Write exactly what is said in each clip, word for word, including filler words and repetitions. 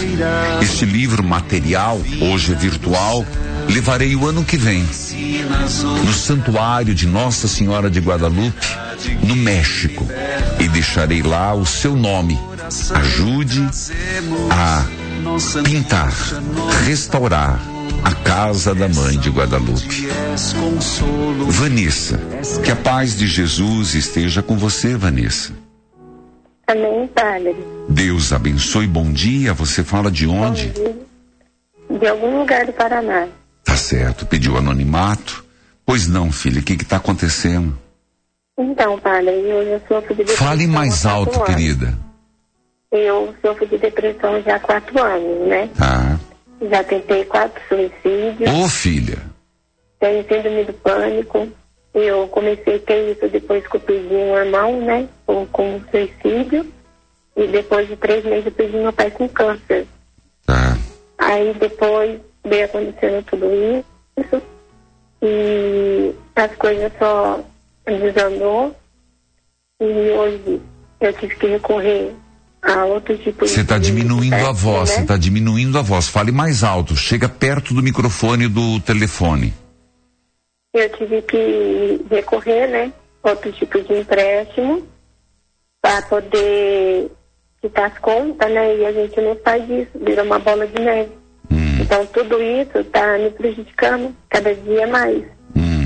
Este livro material, hoje é virtual, levarei o ano que vem no santuário de Nossa Senhora de Guadalupe, no México, e deixarei lá o seu nome. Ajude a pintar, restaurar a casa da Mãe de Guadalupe. Vanessa, que a paz de Jesus esteja com você, Vanessa. Amém, Padre. Deus abençoe, bom dia. Você fala de onde? Bom dia. De algum lugar do Paraná. Tá certo, pediu anonimato. Pois não, filha, o que que tá acontecendo? Então, Padre, eu já sofro de depressão. Fale mais alto, querida. Eu sofro de depressão já há quatro anos, né? Tá. Já tentei quatro suicídios. Ô, filha. Tenho síndrome do pânico. Eu comecei a ter isso depois que eu perdi um irmão, né? Com, com suicídio. E depois de três meses eu perdi meu pai com câncer. Tá. Aí depois veio acontecendo tudo isso. E as coisas só desandou. E hoje eu tive que recorrer a outro tipo de... Você está diminuindo a voz, você né? está diminuindo a voz. Fale mais alto, chega perto do microfone do telefone. Eu tive que recorrer, né? Outro tipo de empréstimo para poder quitar as contas, né? E a gente não faz isso, vira uma bola de neve. Hum. Então tudo isso está me prejudicando cada dia mais. Hum.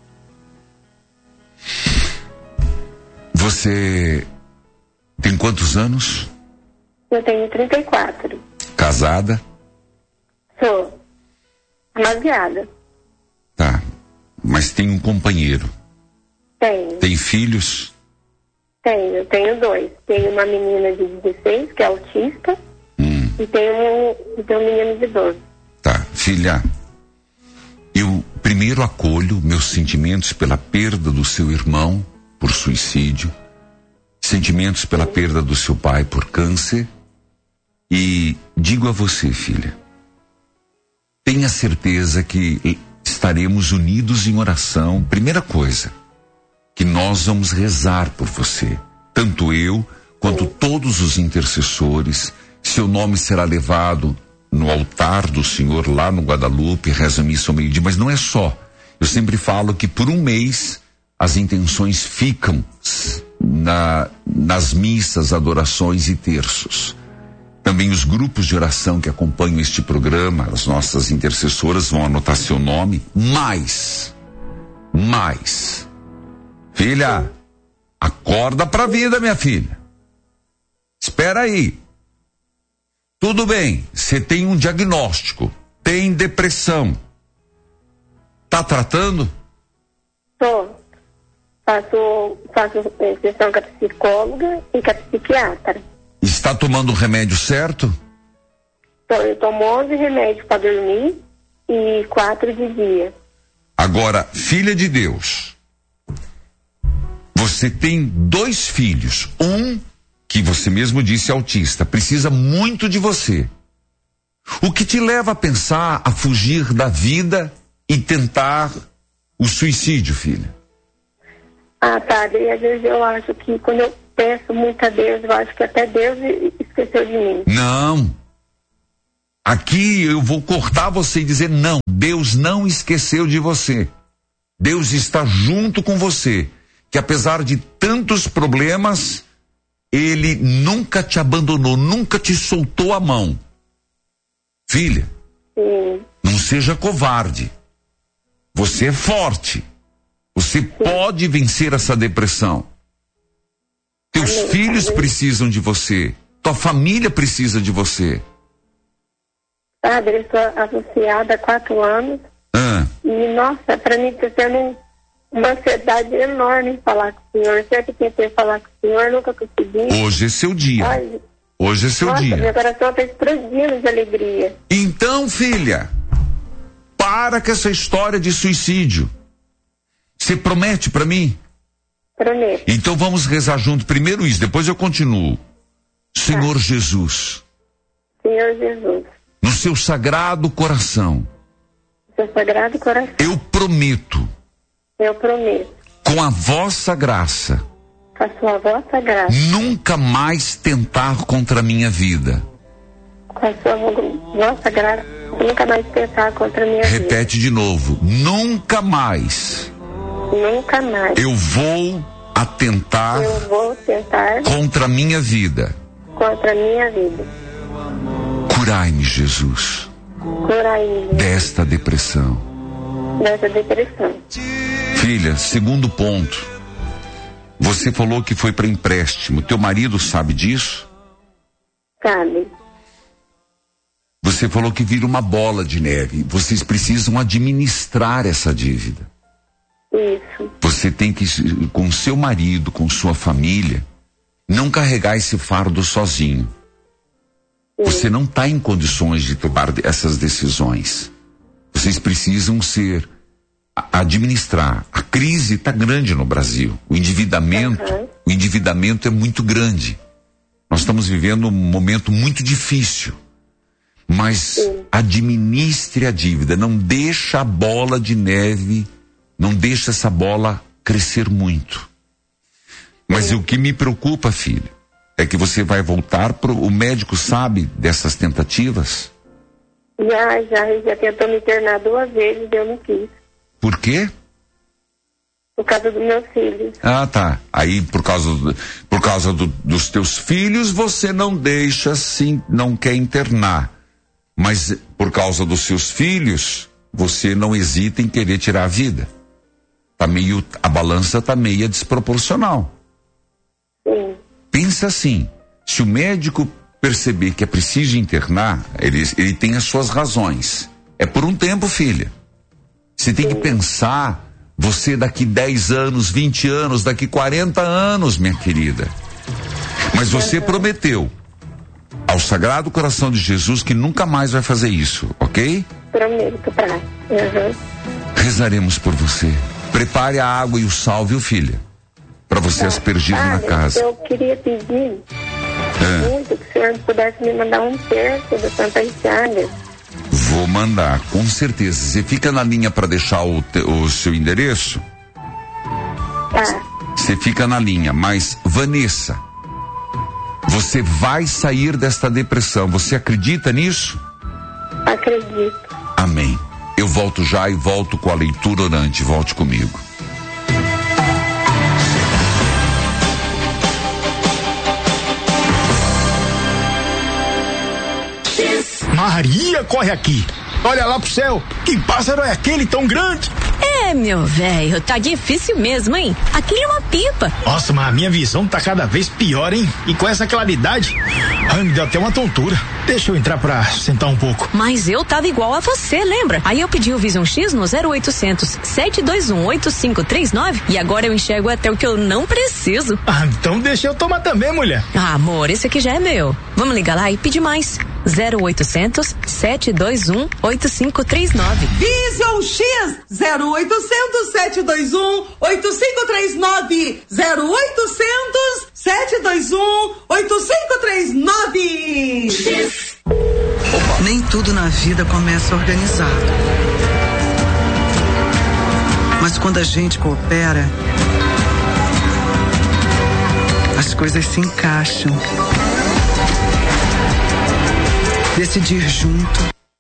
Você tem quantos anos? Eu tenho trinta e quatro. Casada? Sou amaziada. Tá. Mas tem um companheiro? Tenho. Tem filhos? Tenho, tenho dois. Tenho uma menina de dezesseis, que é autista, Hum. e tenho um, e tenho um menino de doze. Tá. Filha, eu primeiro acolho meus sentimentos pela perda do seu irmão por suicídio, sentimentos pela perda do seu pai por câncer, e digo a você, filha, tenha certeza que estaremos unidos em oração. Primeira coisa, que nós vamos rezar por você, tanto eu quanto Sim. todos os intercessores. Seu nome será levado no altar do Senhor lá no Guadalupe, reza a missa ao meio-dia, mas não é só. Eu sempre falo que por um mês as intenções ficam na, nas missas, adorações e terços. Também os grupos de oração que acompanham este programa, as nossas intercessoras vão anotar seu nome. Mais, mais. Filha, acorda pra vida, minha filha. Espera aí. Tudo bem, você tem um diagnóstico, tem depressão. Tá tratando? Tô. Faço, faço eh, sessão com a psicóloga e com a psiquiatra. Está tomando o remédio certo? Então, eu tomo onze remédios para dormir e quatro de dia. Agora, filha de Deus, você tem dois filhos. Um, que você mesmo disse autista, precisa muito de você. O que te leva a pensar, a fugir da vida e tentar o suicídio, filha? Ah, padre, às vezes eu acho que quando eu peço muito a Deus, eu acho que até Deus esqueceu de mim. Não. Aqui eu vou cortar você e dizer não. Deus não esqueceu de você. Deus está junto com você. Que apesar de tantos problemas, Ele nunca te abandonou, nunca te soltou a mão. Filha, Sim. não seja covarde. Você é forte. Você Sim. pode vencer essa depressão. Teus Amém, filhos amém. precisam de você. Tua família precisa de você. Padre, eu sou associada há quatro anos. Ah. E, nossa, para mim está sendo uma ansiedade enorme falar com o senhor. Sempre tentei falar com o senhor, nunca consegui. Hoje é seu dia. Ai, Hoje é seu nossa, dia. meu coração está explodindo de alegria. Então, filha, para com essa história de suicídio. Você promete para mim? Prometo. Então vamos rezar junto. Primeiro isso, depois eu continuo. Senhor Tá. Jesus, Senhor Jesus, no seu sagrado coração, seu sagrado coração, eu prometo, eu prometo, com a vossa graça, com a sua vossa graça, nunca mais tentar contra a minha vida. com a sua vossa graça, nunca mais pensar contra a minha vida. Repete de novo, nunca mais. Nunca mais. Eu vou atentar, Eu vou tentar contra a minha vida. contra a minha vida. Curai-me, Jesus, Curai-me desta depressão. dessa depressão. Filha, segundo ponto. Você falou que foi para empréstimo. Teu marido sabe disso? Sabe? Você falou que vira uma bola de neve. Vocês precisam administrar essa dívida. Isso. Você tem que, com seu marido, com sua família, não carregar esse fardo sozinho. Você não está em condições de tomar essas decisões. Vocês precisam ser, administrar. A crise está grande no Brasil. O endividamento, Uhum. o endividamento é muito grande. Nós estamos vivendo um momento muito difícil. Mas Sim. administre a dívida. Não deixa a bola de neve, não deixa essa bola crescer muito. Mas o que me preocupa, filho, é que você vai voltar pro... O médico sabe dessas tentativas? Já, já, já tentou me internar duas vezes, eu não quis. Por quê? Por causa dos meus filhos. Ah, tá. Aí, por causa, do, por causa do, dos teus filhos, você não deixa, sim, não quer internar. Mas, por causa dos seus filhos, você não hesita em querer tirar a vida. Tá meio, a balança tá meio desproporcional. Sim. Pensa assim, se o médico perceber que é preciso internar, ele, ele tem as suas razões. É por um tempo, filha. Você tem que pensar, você daqui dez anos, vinte anos, daqui quarenta anos, minha querida. Mas você prometeu ao Sagrado Coração de Jesus que nunca mais vai fazer isso, ok? Prometo, pra. Uhum. Rezaremos por você. Prepare a água e o sal, viu, filha? Para você Tá. aspergir na Padre, casa. Eu queria pedir É. muito que o senhor pudesse me mandar um terço das Santas Chagas. Vou mandar, com certeza. Você fica na linha para deixar o, te, o seu endereço? Tá. Você fica na linha, mas Vanessa, você vai sair desta depressão. Você acredita nisso? Acredito. Amém. Eu volto já e volto com a leitura orante. Volte comigo. Maria, corre aqui. Olha lá pro céu. Que pássaro é aquele tão grande? É, meu velho, tá difícil mesmo, hein? Aquilo é uma pipa. Nossa, mas a minha visão tá cada vez pior, hein? E com essa claridade, ai, me deu até uma tontura. Deixa eu entrar pra sentar um pouco. Mas eu tava igual a você, lembra? Aí eu pedi o Vision X no zero oitocentos, sete dois um, oito cinco três nove e agora eu enxergo até o que eu não preciso. Ah, então deixa eu tomar também, mulher. Ah, amor, esse aqui já é meu. Vamos ligar lá e pedir mais. zero oitocentos, sete dois um, oito cinco três nove. Vision X zero oitocentos, sete dois um, oito cinco três nove. zero oitocentos, sete dois um, oito cinco três nove. Nem tudo na vida começa organizado. Mas quando a gente coopera, as coisas se encaixam. Decidir junto